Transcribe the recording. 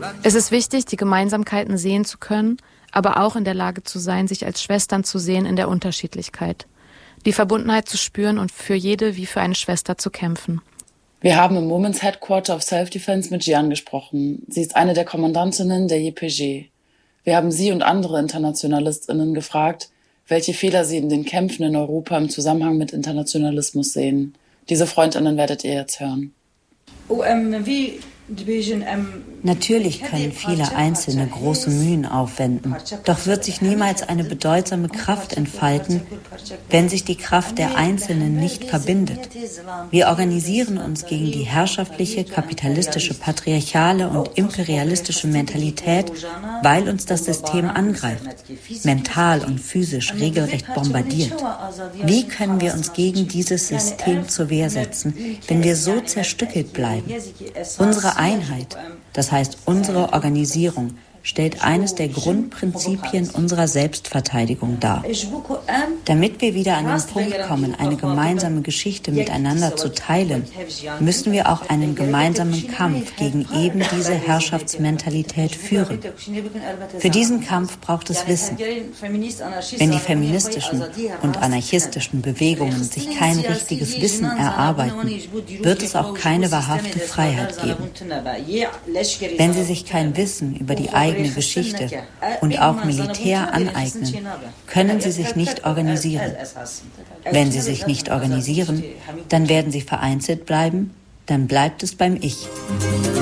Es ist wichtig, die Gemeinsamkeiten sehen zu können, aber auch in der Lage zu sein, sich als Schwestern zu sehen in der Unterschiedlichkeit. Die Verbundenheit zu spüren und für jede wie für eine Schwester zu kämpfen. Wir haben im Women's Headquarter of Self-Defense mit Jian gesprochen. Sie ist eine der Kommandantinnen der YPG. Wir haben sie und andere InternationalistInnen gefragt, welche Fehler sie in den Kämpfen in Europa im Zusammenhang mit Internationalismus sehen. Diese FreundInnen werdet ihr jetzt hören. Natürlich können viele Einzelne große Mühen aufwenden, doch wird sich niemals eine bedeutsame Kraft entfalten, wenn sich die Kraft der Einzelnen nicht verbindet. Wir organisieren uns gegen die herrschaftliche, kapitalistische, patriarchale und imperialistische Mentalität, weil uns das System angreift, mental und physisch regelrecht bombardiert. Wie können wir uns gegen dieses System zur Wehr setzen, wenn wir so zerstückelt bleiben? Unsere Einheit, das heißt unsere Organisierung, stellt eines der Grundprinzipien unserer Selbstverteidigung dar. Damit wir wieder an den Punkt kommen, eine gemeinsame Geschichte miteinander zu teilen, müssen wir auch einen gemeinsamen Kampf gegen eben diese Herrschaftsmentalität führen. Für diesen Kampf braucht es Wissen. Wenn die feministischen und anarchistischen Bewegungen sich kein richtiges Wissen erarbeiten, wird es auch keine wahrhafte Freiheit geben. Wenn sie sich kein Wissen über die eigene Geschichte und auch Militär aneignen, können sie sich nicht organisieren. Wenn sie sich nicht organisieren, dann werden sie vereinzelt bleiben, dann bleibt es beim Ich.